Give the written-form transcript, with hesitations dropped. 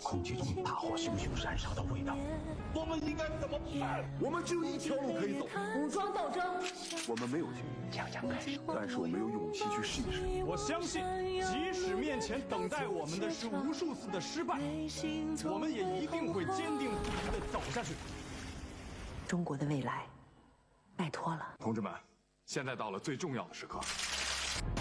空气中大火熊熊燃烧的味道。 我们应该怎么办？ 我们只有一条路可以走， 武装斗争。 我们没有权利强开始， 但是我们有勇气去试一试。 我相信，即使面前等待我们的是无数次的失败，我们也一定会坚定不移地走下去。 中国的未来，拜托了， 同志们，现在到了最重要的时刻。